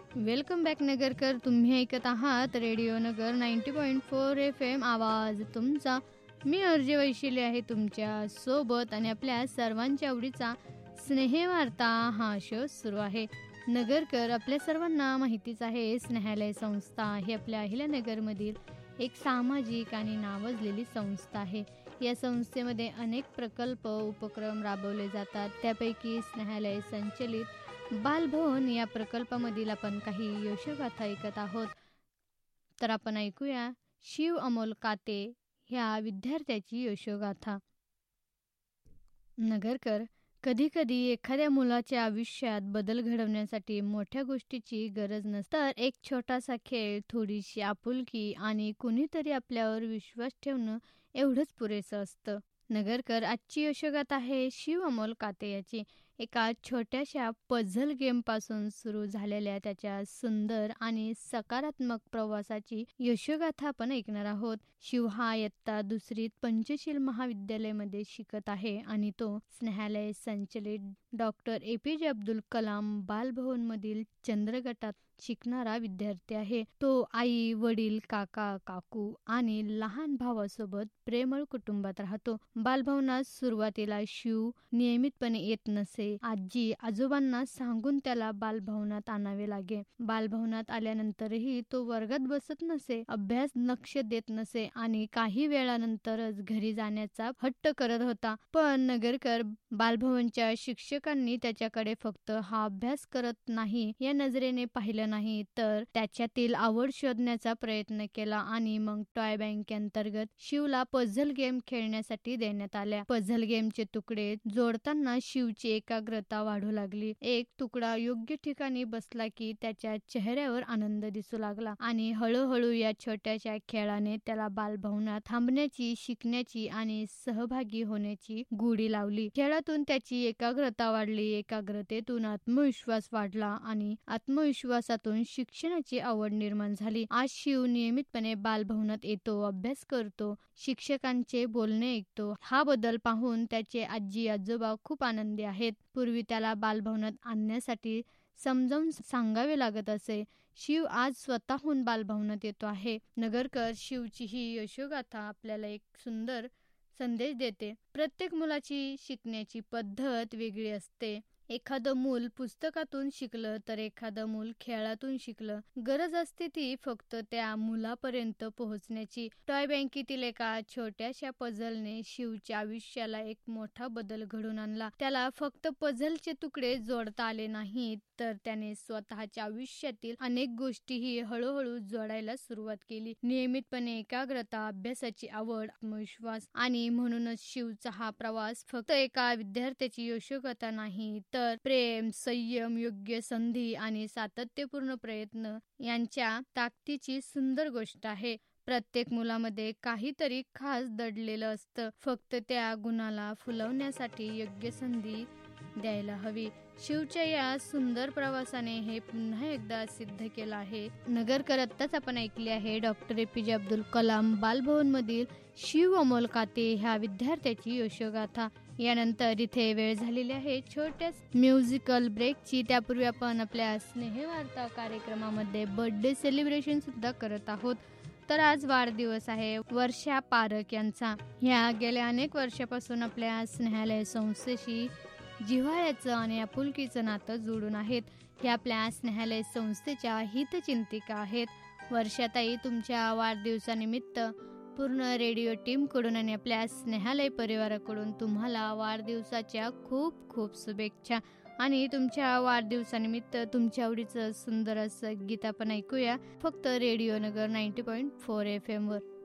Welcome back Nagarkar. तुम्ही ऐकत आहात रेडिओ नगर 90.4 FM आवाज तुमचा. मी अर्जे वैशिले आहे तुमच्या सोबत आणि आपल्या सर्वांच्या आवडीचा स्नेहवार्ता हा शो सुरू आहे. नगरकर, आपल्या सर्वांना माहितीच आहे, स्नेहालय संस्था ही आपल्या अहिल्यानगरमधील एक सामाजिक आणि नावाजलेली संस्था आहे. या संस्थेमध्ये अनेक प्रकल्प उपक्रम राबवले जातात. त्यापैकी स्नेहालय संचलित बालभवन या प्रकल्पामधील आपण काही यशोगाथा ऐकत आहोत. तर आपण ऐकूया शिव अमोल काते ह्या विद्यार्थ्याची यशोगाथा. नगरकर, कधीकधी एखाद्या मुलाच्या आयुष्यात बदल घडवण्यासाठी मोठ्या गोष्टीची गरज नसते, तर एक छोटासा खेळ, थोडीशी आपुलकी आणि कुणीतरी आपल्यावर विश्वास ठेवणं एवढंच पुरेसं असतं. नगरकर, आजची यशोगाथा आहे शिव अमोल काते याची. एका छोट्याशा पझल गेमपासून सुरू झालेल्या त्याच्या सुंदर आणि सकारात्मक प्रवासाची यशोगाथा आपण ऐकणार आहोत. शिव हा इयत्ता दुसरीत पंचशील महाविद्यालयामध्ये शिकत आहे आणि तो स्नेहालय संचलित डॉक्टर APJ अब्दुल कलाम बालभवनमधील चंद्र गटात शिकणारा विद्यार्थी आहे. तो आई, वडील, काका, काकू आणि लहान भावासोबत प्रेमळ कुटुंबात राहतो. बालभवनात सुरुवातीला शिव नियमितपणे येत नसे. आजी आजोबांना सांगून त्याला बालभवनात आणावे लागे. बालभवनात आल्यानंतरही तो वर्गात बसत नसे, अभ्यास लक्ष देत नसे आणि काही वेळानंतरच घरी जाण्याचा हट्ट करत होता. पण नगरकर, बालभवनच्या शिक्षकांनी त्याच्याकडे फक्त हा अभ्यास करत नाही या नजरेने पाहिलं नाही, तर त्याच्यातील आवड शोधण्याचा प्रयत्न केला आणि मग टॉय बँक अंतर्गत शिवला पझल गेम खेळण्यासाठी देण्यात आल्या. पझल गेमचे तुकडे जोडताना शिवची एकाग्रता वाढू लागली. एक तुकडा योग्य ठिकाणी बसला की त्याच्या चेहऱ्यावर आनंद दिसू लागला आणि हळूहळू या छोट्याशा खेळाने त्याला बालभवनात थांबण्याची, शिकण्याची आणि सहभागी होण्याची गोडी लावली. खेळातून त्याची एकाग्रता वाढली, एकाग्रतेतून आत्मविश्वास वाढला आणि आत्मविश्वासातून शिक्षणाची आवड निर्माण झाली. आज शिव नियमितपणे बालभवनात येतो, अभ्यास करतो, शिक्षकांचे बोलणे ऐकतो. हा बदल पाहून त्याचे आजी आजोबा खूप आनंदी आहेत. पूर्वी त्याला बालभवनात आणण्यासाठी समजावून सांगावे लागत असे. शिव आज स्वतःहून बालभवनात येतो आहे. नगरकर, शिवची ही यशोगाथा आपल्याला एक सुंदर संदेश देते. प्रत्येक मुलाची शिकण्याची पद्धत वेगळी असते. एखादं मूल पुस्तकातून शिकलं तर एखादं मूल खेळातून शिकलं. गरज असते ती फक्त त्या मुलापर्यंत पोहोचण्याची. टॉय बँकेतील एका छोट्याशा पझलने शिवच्या आयुष्याला एक मोठा बदल घडवून आणला. त्याला फक्त पझलचे तुकडे जोडता आले नाहीत, तर त्याने स्वतःच्या आयुष्यातील अनेक गोष्टीही हळूहळू जोडायला सुरुवात केली. नियमितपणे एकाग्रता, अभ्यासाची आवड, आत्मविश्वास आणि म्हणूनच शिवचा हा प्रवास फक्त एका विद्यार्थ्याची यशोगाथा नाही, तर प्रेम, संयम, योग्य संधी आणि सातत्यपूर्ण प्रयत्न यांच्या ताकदीची सुंदर गोष्ट आहे. प्रत्येक मुलामध्ये काहीतरी खास दडलेलं असतं. फक्त त्या गुणाला फुलवण्यासाठी योग्य संधी द्यायला हवी. शिवच्या या सुंदर प्रवासाने हे पुन्हा एकदा सिद्ध केलं आहे. नगरकर, आत्ताच आपण ऐकले आहे डॉक्टर APJ अब्दुल कलाम बालभवन मधील शिव अमोल काते ह्या विद्यार्थ्याची यशोगाथा. यानंतर इथे वेळ झालेली आहे छोट्या म्युझिकल ब्रेकची. त्यापूर्वी आपण आपल्या स्नेहवार्ता कार्यक्रमामध्ये बर्थडे सेलिब्रेशन सुद्धा करत आहोत. तर आज वाढदिवस आहे वर्षा पारख यांचा. ह्या गेल्या अनेक वर्षापासून आपल्या स्नेहालय संस्थेशी जिव्हाळ्याचं आणि आपुलकीचं नातं जोडून आहेत. ह्या आपल्या स्नेहालय संस्थेच्या हितचिंतिका आहेत. वर्षाताई, तुमच्या वाढदिवसानिमित्त पूर्ण रेडिओ टीमकडून आणि आपल्या स्नेहालय परिवाराकडून तुम्हाला वाढदिवसाच्या खूप खूप शुभेच्छा. आणि तुमच्या वाढदिवसानिमित्त तुमच्या आवडीचं सुंदर असं गीत आपण ऐकूया फक्त रेडिओ नगर 90.4 FM वर.